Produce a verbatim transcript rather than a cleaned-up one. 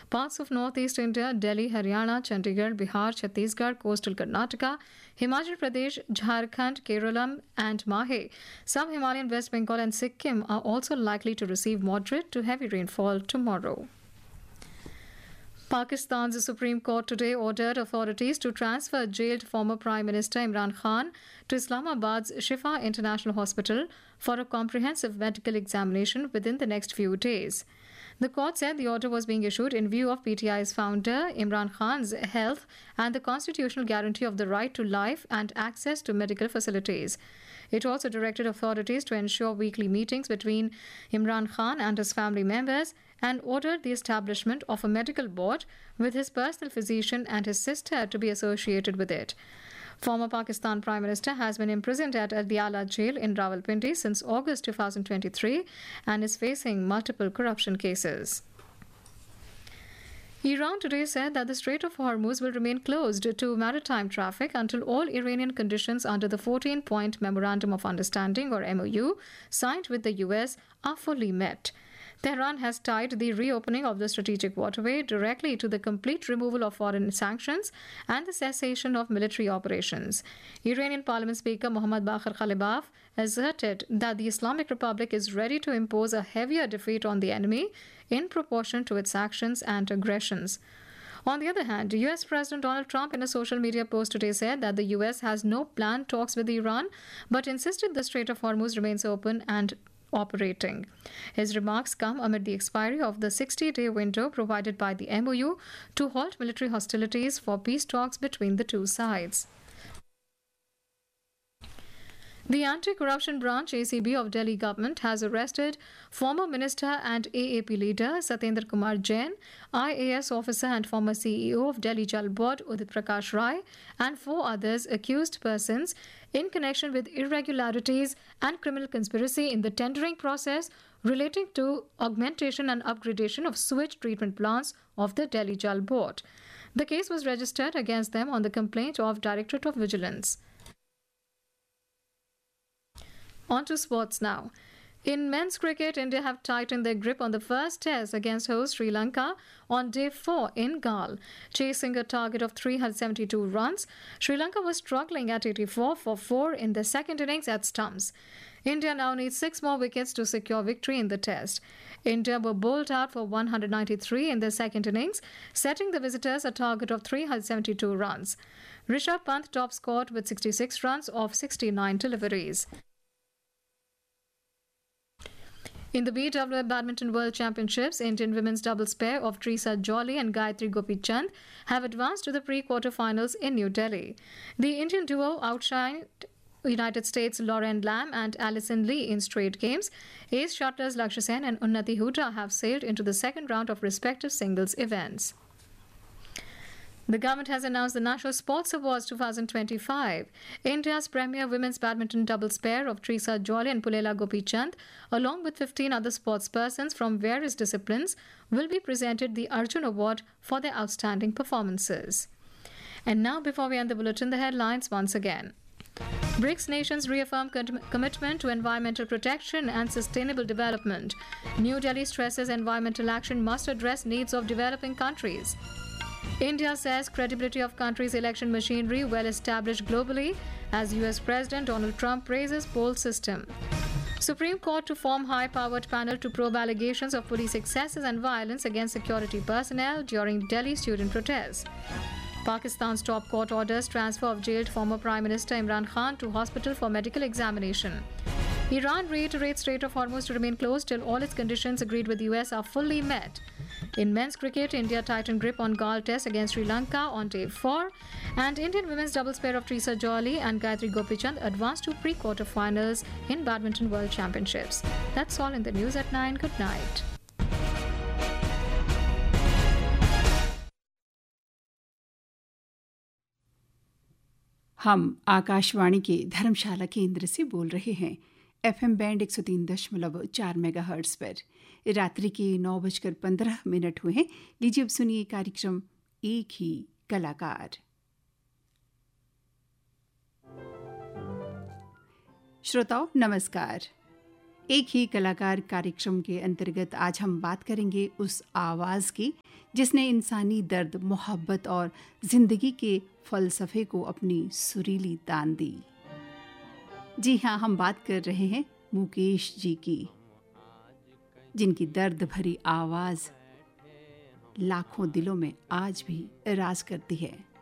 Parts of northeast India, Delhi, Haryana, Chandigarh, Bihar, Chhattisgarh, coastal Karnataka, Himachal Pradesh, Jharkhand, Kerala, and Mahe, some Himalayan West Bengal and Sikkim are also likely to receive moderate to heavy rainfall tomorrow. Pakistan's Supreme Court today ordered authorities to transfer jailed former Prime Minister Imran Khan to Islamabad's Shifa International Hospital for a comprehensive medical examination within the next few days. The court said the order was being issued in view of P T I's founder Imran Khan's health and the constitutional guarantee of the right to life and access to medical facilities. It also directed authorities to ensure weekly meetings between Imran Khan and his family members and ordered the establishment of a medical board with his personal physician and his sister to be associated with it. Former Pakistan Prime Minister has been imprisoned at Adiala jail in Rawalpindi since August twenty twenty-three and is facing multiple corruption cases. Iran today said that the Strait of Hormuz will remain closed to maritime traffic until all Iranian conditions under the fourteen-point Memorandum of Understanding or M O U signed with the U S are fully met. Tehran has tied the reopening of the strategic waterway directly to the complete removal of foreign sanctions and the cessation of military operations. Iranian Parliament Speaker Mohammad Baqir Ghalibaf asserted that the Islamic Republic is ready to impose a heavier defeat on the enemy in proportion to its actions and aggressions. On the other hand, U S President Donald Trump in a social media post today said that the U S has no planned talks with Iran, but insisted the Strait of Hormuz remains open and operating. His remarks come amid the expiry of the sixty-day window provided by the M O U to halt military hostilities for peace talks between the two sides. The Anti-Corruption Branch A C B of Delhi government has arrested former minister and A A P leader Satyendra Kumar Jain, I A S officer and former C E O of Delhi Jal Board Udit Prakash Rai, and four others accused persons in connection with irregularities and criminal conspiracy in the tendering process relating to augmentation and upgradation of sewage treatment plants of the Delhi Jal Board. The case was registered against them on the complaint of Directorate of Vigilance. On to sports now. In men's cricket, India have tightened their grip on the first test against host Sri Lanka on day four in Galle. Chasing a target of three hundred seventy-two runs, Sri Lanka was struggling at eighty-four for four in the second innings at stumps. India now needs six more wickets to secure victory in the test. India were bowled out for one hundred ninety-three in the second innings, setting the visitors a target of three hundred seventy-two runs. Rishabh Pant top scored with sixty-six runs off sixty-nine deliveries. In the B W F Badminton World Championships, Indian women's doubles pair of Trisa Jolly and Gayatri Gopichand have advanced to the pre-quarterfinals in New Delhi. The Indian duo outshined United States' Lauren Lam and Alison Lee in straight games. Ace shuttlers Lakshya Sen and Unnati Huda have sailed into the second round of respective singles events. The government has announced the National Sports Awards twenty twenty-five. India's premier women's badminton doubles pair of Trisa Jolly and Pulela Gopichand, along with fifteen other sports persons from various disciplines, will be presented the Arjun Award for their outstanding performances. And now, before we end the bulletin, the headlines once again. BRICS nations reaffirm com- commitment to environmental protection and sustainable development. New Delhi stresses environmental action must address needs of developing countries. India says credibility of country's election machinery well established globally as U S President Donald Trump praises poll system. Supreme Court to form high-powered panel to probe allegations of police excesses and violence against security personnel during Delhi student protests. Pakistan's top court orders transfer of jailed former Prime Minister Imran Khan to hospital for medical examination. Iran reiterates Strait of Hormuz to remain closed till all its conditions agreed with the U S are fully met. In men's cricket, India tightened grip on Galle test against Sri Lanka on day four, and Indian women's doubles pair of Trisa Jolly and Gayatri Gopichand advanced to pre-quarterfinals in Badminton World Championships. That's all in the news at nine. Good night. हम आकाशवाणी के धर्मशाला केंद्र से बोल रहे हैं। FM band एक सौ तीन दशमलव चार मेगाहर्ट्ज पर रात्रि के नौ बजकर पंद्रह मिनट हुए हैं। लीजिए अब सुनिए कार्यक्रम एक ही कलाकार। श्रोताओं नमस्कार। एक ही कलाकार कार्यक्रम के अंतर्गत आज हम बात करेंगे उस आवाज़ की जिसने इंसानी दर्द, मोहब्बत और ज़िंदगी के फ़लसफ़े को अपनी सुरीली तान दी। जी हाँ, हम बात कर रहे हैं मुकेश जी की, जिनकी दर्द भरी आवाज़ लाखों दिलों में आज भी राज करती है।